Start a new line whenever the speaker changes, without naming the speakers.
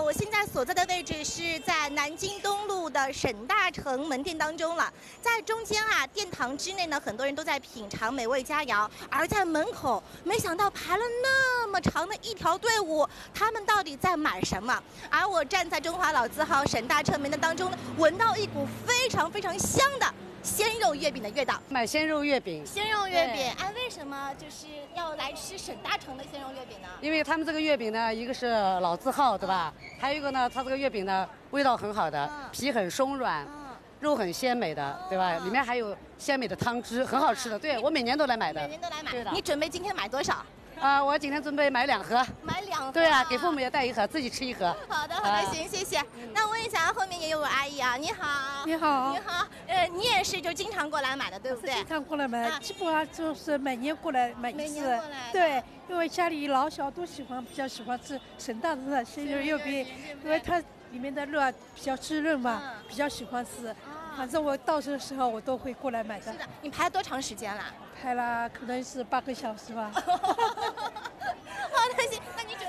我现在所在的位置是在南京东路的沈大成门店当中了。在中间啊，殿堂之内呢，很多人都在品尝美味佳肴，而在门口，没想到排了那么长的一条队伍，他们到底在买什么？而我站在中华老字号沈大成门店当中，闻到一股非常非常香的鲜肉月饼的味道。
买鲜肉月饼，
鲜肉月饼，哎，为什么就是要来吃沈大成的鲜肉月饼呢？
因为他们这个月饼呢，一个是老字号，对吧？还有一个呢，它这个月饼呢，味道很好的，皮很松软，肉很鲜美的，对吧？里面还有鲜美的汤汁，很好吃的。对，我每年都来买的。
每年都来买。
对的。
你准备今天买多少？
我今天准备买2盒。
买2盒。
对啊，给父母也带1盒，自己吃1盒。
好的，好的，行，谢谢。那问一下，后面也有位阿姨啊，你好。
你好。
你好，你也是就经常过来买的，对不对？
经常过来买，基本上就是每年过来买一次。对，因为家里老小都比较喜欢吃沈大成的鲜肉月饼，因为它里面的肉比较滋润嘛，比较喜欢吃。反正我到的时候我都会过来买的。
是的，你排了多长时间了？
排了可能是8个小时吧。
好的，行，那你准。